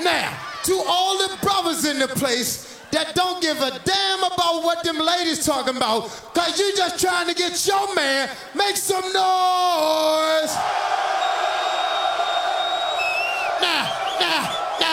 Now, to all the brothers in the place that don't give a damn about what them ladies talking about, cause you just trying to get your man, make some noise. Now,